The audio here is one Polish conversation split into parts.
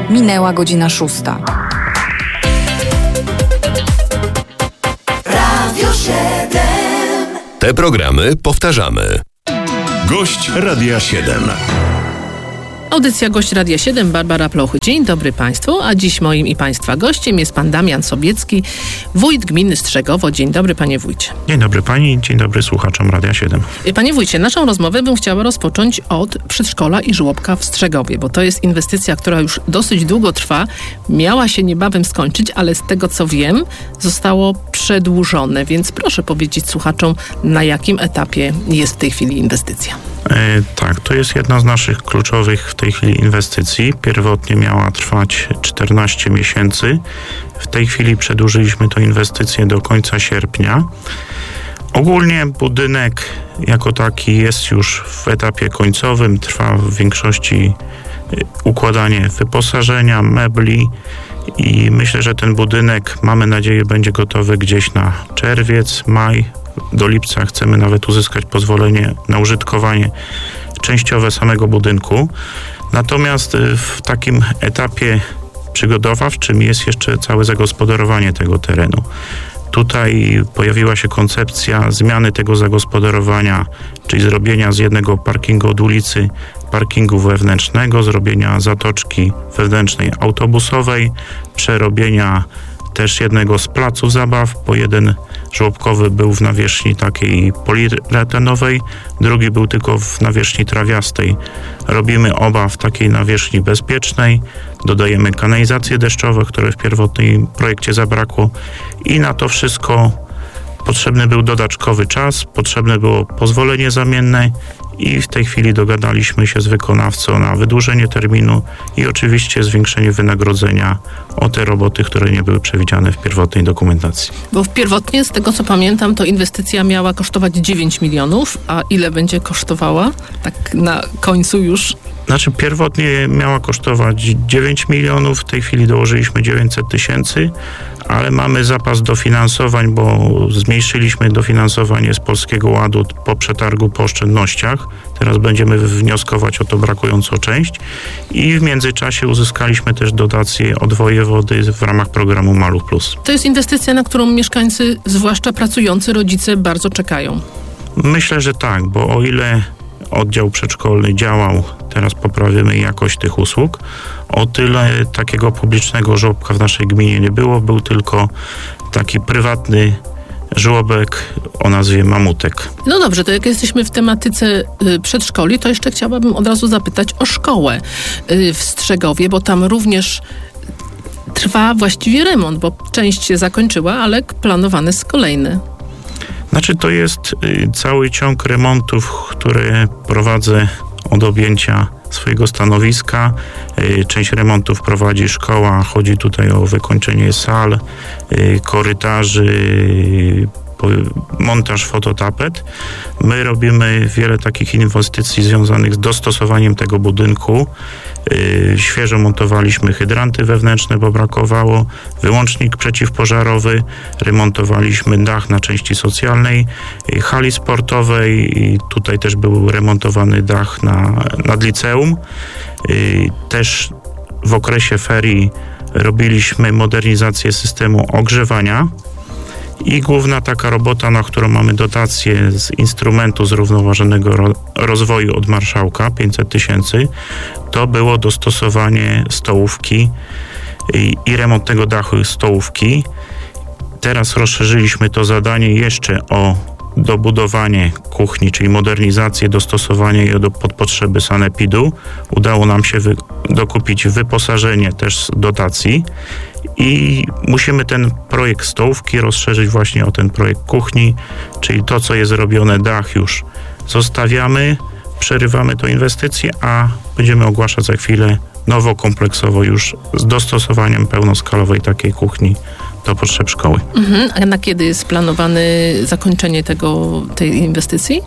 Minęła godzina 6. Radio 7. Te programy powtarzamy. Gość Radia 7. Audycja Gość Radia 7, Barbara Plochy. Dzień dobry Państwu, a dziś moim i Państwa gościem jest Pan Damian Sobiecki, wójt gminy Strzegowo. Dzień dobry Panie Wójcie. Dzień dobry Pani, dzień dobry słuchaczom Radia 7. Panie Wójcie, naszą rozmowę bym chciała rozpocząć od przedszkola i żłobka w Strzegowie, bo to jest inwestycja, która już dosyć długo trwa. Miała się niebawem skończyć, ale z tego co wiem, zostało przedłużone, więc proszę powiedzieć słuchaczom, na jakim etapie jest w tej chwili inwestycja. Tak, to jest jedna z naszych kluczowych w tej chwili inwestycji. Pierwotnie miała trwać 14 miesięcy. W tej chwili przedłużyliśmy tę inwestycję do końca sierpnia. Ogólnie budynek jako taki jest już w etapie końcowym. Trwa w większości układanie wyposażenia, mebli i myślę, że ten budynek, mamy nadzieję, będzie gotowy gdzieś na czerwiec, maj. Do lipca chcemy nawet uzyskać pozwolenie na użytkowanie częściowe samego budynku. Natomiast w takim etapie przygotowawczym jest jeszcze całe zagospodarowanie tego terenu. Tutaj pojawiła się koncepcja zmiany tego zagospodarowania, czyli zrobienia z jednego parkingu od ulicy parkingu wewnętrznego, zrobienia zatoczki wewnętrznej autobusowej, przerobienia też jednego z placów zabaw, bo jeden żłobkowy był w nawierzchni takiej poliuretanowej, drugi był tylko w nawierzchni trawiastej. Robimy oba w takiej nawierzchni bezpiecznej, dodajemy kanalizacje deszczowe, które w pierwotnym projekcie zabrakło i na to wszystko potrzebny był dodatkowy czas, potrzebne było pozwolenie zamienne i w tej chwili dogadaliśmy się z wykonawcą na wydłużenie terminu i oczywiście zwiększenie wynagrodzenia o te roboty, które nie były przewidziane w pierwotnej dokumentacji. Bo pierwotnie, z tego co pamiętam, to inwestycja miała kosztować 9 milionów, a ile będzie kosztowała? Tak na końcu już? Znaczy pierwotnie miała kosztować 9 milionów, w tej chwili dołożyliśmy 900 tysięcy, ale mamy zapas dofinansowań, bo zmniejszyliśmy dofinansowanie z Polskiego Ładu po przetargu po oszczędnościach. Teraz będziemy wnioskować o to brakującą część i w międzyczasie uzyskaliśmy też dotacje od wojewody w ramach programu Maluch+. To jest inwestycja, na którą mieszkańcy, zwłaszcza pracujący rodzice, bardzo czekają. Myślę, że tak, bo o ile oddział przedszkolny działał, teraz poprawimy jakość tych usług. O tyle takiego publicznego żłobka w naszej gminie nie było. Był tylko taki prywatny żłobek o nazwie Mamutek. No dobrze, to jak jesteśmy w tematyce przedszkoli, to jeszcze chciałabym od razu zapytać o szkołę w Strzegowie, bo tam również trwa właściwie remont, bo część się zakończyła, ale planowane jest kolejne. Znaczy to jest cały ciąg remontów, które prowadzę od objęcia swojego stanowiska. Część remontów prowadzi szkoła, chodzi tutaj o wykończenie sal, korytarzy, montaż fototapet. My robimy wiele takich inwestycji związanych z dostosowaniem tego budynku. Świeżo montowaliśmy hydranty wewnętrzne, bo brakowało, wyłącznik przeciwpożarowy, remontowaliśmy dach na części socjalnej, hali sportowej i tutaj też był remontowany dach nad liceum. Też w okresie ferii robiliśmy modernizację systemu ogrzewania. I główna taka robota, na którą mamy dotację z instrumentu zrównoważonego rozwoju od marszałka, 500 tysięcy, to było dostosowanie stołówki i remont tego dachu stołówki. Teraz rozszerzyliśmy to zadanie jeszcze o dobudowanie kuchni, czyli modernizację, dostosowanie jej pod potrzeby sanepidu. Udało nam się dokupić wyposażenie też z dotacji i musimy ten projekt stołówki rozszerzyć właśnie o ten projekt kuchni, czyli to, co jest robione, dach już zostawiamy, przerywamy tę inwestycję, a będziemy ogłaszać za chwilę nowo, kompleksowo już z dostosowaniem pełnoskalowej takiej kuchni do potrzeb szkoły. A na kiedy jest planowane zakończenie tej inwestycji?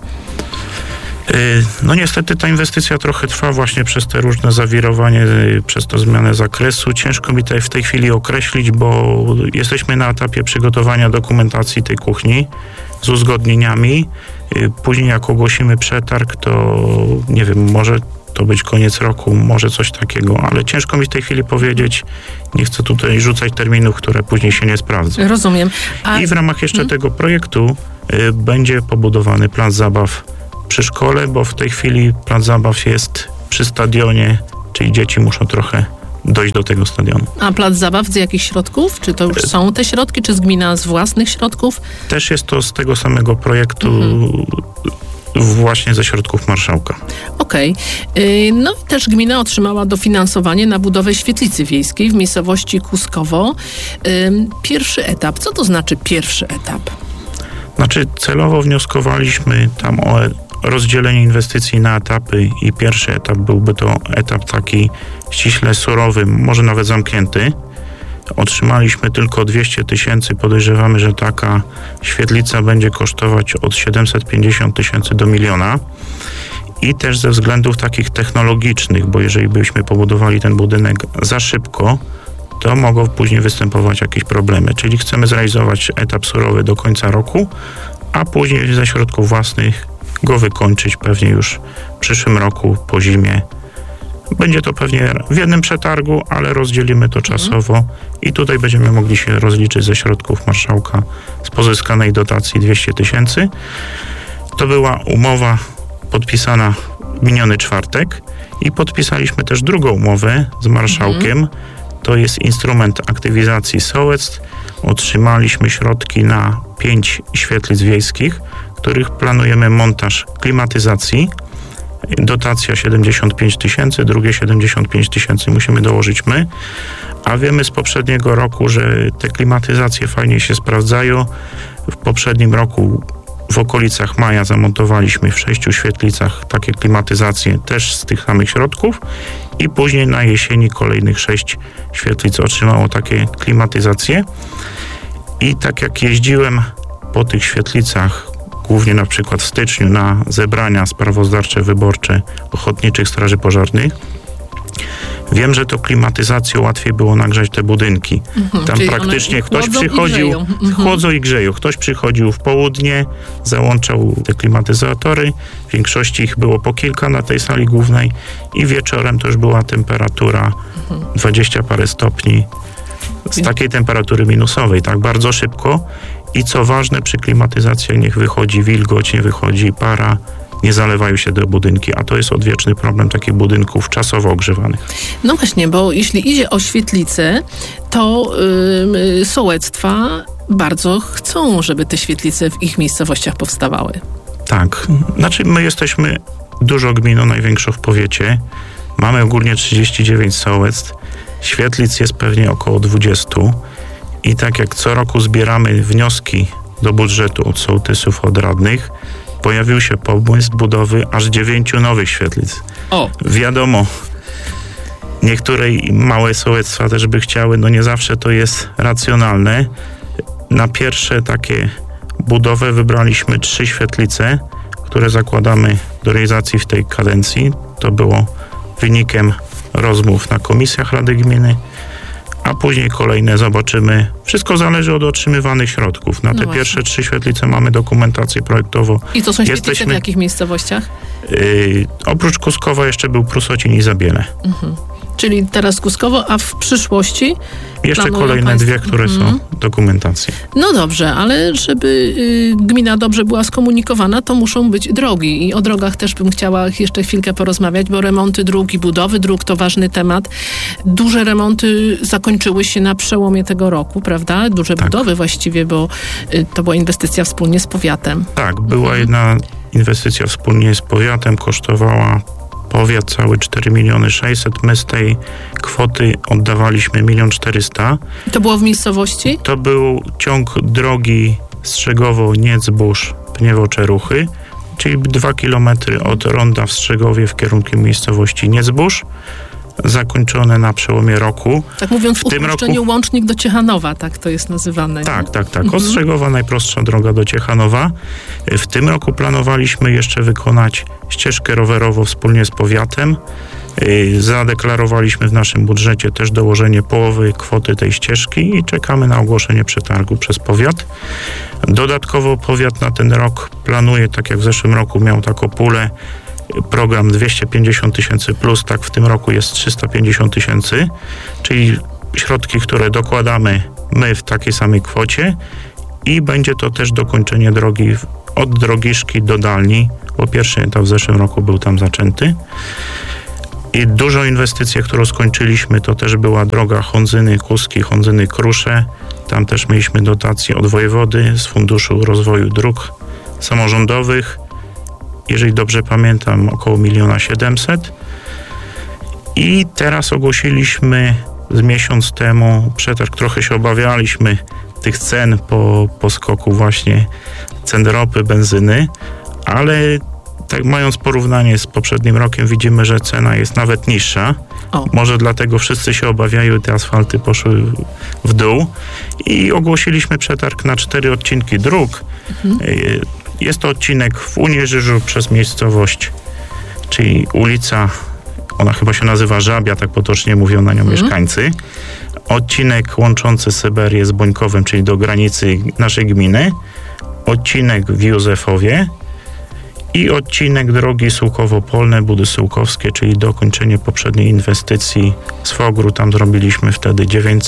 No niestety ta inwestycja trochę trwa właśnie przez te różne zawirowanie, przez to zmianę zakresu. Ciężko mi tutaj w tej chwili określić, bo jesteśmy na etapie przygotowania dokumentacji tej kuchni z uzgodnieniami. Później jak ogłosimy przetarg, to nie wiem, może to być koniec roku, może coś takiego, ale ciężko mi w tej chwili powiedzieć. Nie chcę tutaj rzucać terminów, które później się nie sprawdzą. Rozumiem. I w ramach jeszcze tego projektu będzie pobudowany plac zabaw przy szkole, bo w tej chwili plac zabaw jest przy stadionie, czyli dzieci muszą trochę dojść do tego stadionu. A plac zabaw z jakich środków? Czy to już są te środki, czy z gmina z własnych środków? Też jest to z tego samego projektu, właśnie ze środków marszałka. Okej. No i też gmina otrzymała dofinansowanie na budowę świetlicy wiejskiej w miejscowości Kuskowo. Pierwszy etap. Co to znaczy pierwszy etap? Znaczy celowo wnioskowaliśmy tam o rozdzielenie inwestycji na etapy i pierwszy etap byłby to etap taki ściśle surowy, może nawet zamknięty. Otrzymaliśmy tylko 200 000. Podejrzewamy, że taka świetlica będzie kosztować od 750 000 do 1 000 000. I też ze względów takich technologicznych, bo jeżeli byśmy pobudowali ten budynek za szybko, to mogą później występować jakieś problemy. Czyli chcemy zrealizować etap surowy do końca roku, a później ze środków własnych go wykończyć pewnie już w przyszłym roku po zimie. Będzie to pewnie w jednym przetargu, ale rozdzielimy to czasowo i tutaj będziemy mogli się rozliczyć ze środków marszałka z pozyskanej dotacji 200 000. To była umowa podpisana w miniony czwartek i podpisaliśmy też drugą umowę z marszałkiem. To jest instrument aktywizacji sołectw. Otrzymaliśmy środki na 5 świetlic wiejskich, których planujemy montaż klimatyzacji. Dotacja 75 000, drugie 75 000 musimy dołożyć my, a wiemy z poprzedniego roku, że te klimatyzacje fajnie się sprawdzają. W poprzednim roku w okolicach maja zamontowaliśmy w 6 świetlicach takie klimatyzacje też z tych samych środków i później na jesieni kolejnych 6 świetlic otrzymało takie klimatyzacje. I tak jak jeździłem po tych świetlicach, głównie na przykład w styczniu na zebrania sprawozdawcze, wyborcze Ochotniczych Straży Pożarnych, wiem, że to klimatyzacją łatwiej było nagrzać te budynki. Tam praktycznie ktoś przychodził, chłodzą i grzeją. Ktoś przychodził w południe, załączał te klimatyzatory. W większości ich było po kilka na tej sali głównej i wieczorem to już była temperatura 20 parę stopni. Z takiej temperatury minusowej, tak bardzo szybko. I co ważne, przy klimatyzacji niech wychodzi wilgoć, nie wychodzi para, nie zalewają się te budynki, a to jest odwieczny problem takich budynków czasowo ogrzewanych. No właśnie, bo jeśli idzie o świetlice, to sołectwa bardzo chcą, żeby te świetlice w ich miejscowościach powstawały. Tak, znaczy my jesteśmy dużą gminą, największą w powiecie. Mamy ogólnie 39 sołectw. Świetlic jest pewnie około 20. I tak jak co roku zbieramy wnioski do budżetu od sołtysów, od radnych, pojawił się pomysł budowy aż 9 nowych świetlic. Wiadomo, niektóre małe sołectwa też by chciały, no nie zawsze to jest racjonalne. Na pierwsze takie budowę wybraliśmy 3 świetlice, które zakładamy do realizacji w tej kadencji. To było wynikiem rozmów na komisjach Rady Gminy, a później kolejne zobaczymy. Wszystko zależy od otrzymywanych środków. Na te pierwsze 3 świetlice mamy dokumentację projektową. I to są świetlice w jakich miejscowościach? Oprócz Kuskowa jeszcze był Prusocin i Zabiele. Czyli teraz Kuskowo, a w przyszłości? Jeszcze kolejne 2, które są dokumentacje. No dobrze, ale żeby gmina dobrze była skomunikowana, to muszą być drogi. I o drogach też bym chciała jeszcze chwilkę porozmawiać, bo remonty dróg i budowy dróg to ważny temat. Duże remonty zakończyły się na przełomie tego roku, prawda? Duże budowy właściwie, bo to była inwestycja wspólnie z powiatem. Tak, była jedna inwestycja wspólnie z powiatem, kosztowała powiat cały 4 600 000. My z tej kwoty oddawaliśmy 1 400 000. To było w miejscowości? To był ciąg drogi Strzegowo-Niecbórz, Pniewo-Czeruchy, czyli 2 kilometry od ronda w Strzegowie w kierunku miejscowości Niecbórz, zakończone na przełomie roku. Tak mówiąc w uproszczeniu łącznik do Ciechanowa, tak to jest nazywane. Tak. Od Strzegowa najprostsza droga do Ciechanowa. W tym roku planowaliśmy jeszcze wykonać ścieżkę rowerową wspólnie z powiatem. Zadeklarowaliśmy w naszym budżecie też dołożenie połowy kwoty tej ścieżki i czekamy na ogłoszenie przetargu przez powiat. Dodatkowo powiat na ten rok planuje, tak jak w zeszłym roku miał taką pulę program 250 tysięcy plus, tak w tym roku jest 350 tysięcy, czyli środki, które dokładamy my w takiej samej kwocie i będzie to też dokończenie drogi od Drogiszki do Dalni, bo pierwszy etap w zeszłym roku był tam zaczęty. I dużą inwestycję, którą skończyliśmy, to też była droga Hondzyny-Kuski, Hondzyny-Krusze. Tam też mieliśmy dotacje od wojewody z Funduszu Rozwoju Dróg Samorządowych. Jeżeli dobrze pamiętam, około 1 700 000. I teraz ogłosiliśmy z miesiąc temu przetarg. Trochę się obawialiśmy tych cen po skoku właśnie cen ropy, benzyny, ale tak mając porównanie z poprzednim rokiem, widzimy, że cena jest nawet niższa. Może dlatego wszyscy się obawiają, te asfalty poszły w dół i ogłosiliśmy przetarg na 4 odcinki dróg. Jest to odcinek w Unieżyżu przez miejscowość, czyli ulica, ona chyba się nazywa Żabia, tak potocznie mówią na nią mieszkańcy. Odcinek łączący Syberię z Bońkowem, czyli do granicy naszej gminy. Odcinek w Józefowie i odcinek drogi Sułkowo-Polne, Budy Sułkowskie, czyli dokończenie poprzedniej inwestycji z Fogru. Tam zrobiliśmy wtedy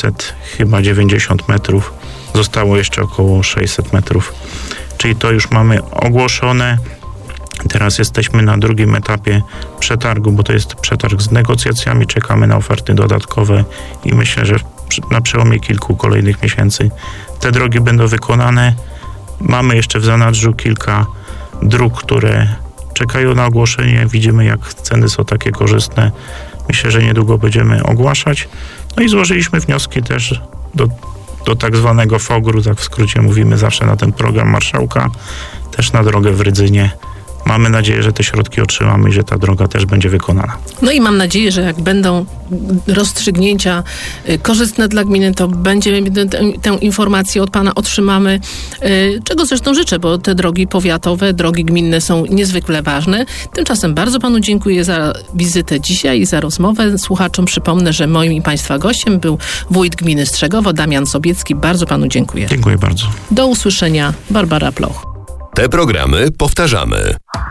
990 metrów. Zostało jeszcze około 600 metrów. Czyli to już mamy ogłoszone. Teraz jesteśmy na drugim etapie przetargu, bo to jest przetarg z negocjacjami. Czekamy na oferty dodatkowe i myślę, że na przełomie kilku kolejnych miesięcy te drogi będą wykonane. Mamy jeszcze w zanadrzu kilka dróg, które czekają na ogłoszenie. Widzimy, jak ceny są takie korzystne. Myślę, że niedługo będziemy ogłaszać. No i złożyliśmy wnioski też do tak zwanego Fogru, tak w skrócie mówimy zawsze na ten program marszałka, też na drogę w Rydzynie. Mamy nadzieję, że te środki otrzymamy i że ta droga też będzie wykonana. No i mam nadzieję, że jak będą rozstrzygnięcia korzystne dla gminy, to będziemy tę informację od Pana otrzymamy, czego zresztą życzę, bo te drogi powiatowe, drogi gminne są niezwykle ważne. Tymczasem bardzo Panu dziękuję za wizytę dzisiaj i za rozmowę. Słuchaczom przypomnę, że moim i Państwa gościem był wójt gminy Strzegowo, Damian Sobiecki. Bardzo Panu dziękuję. Dziękuję bardzo. Do usłyszenia. Barbara Ploch. Te programy powtarzamy.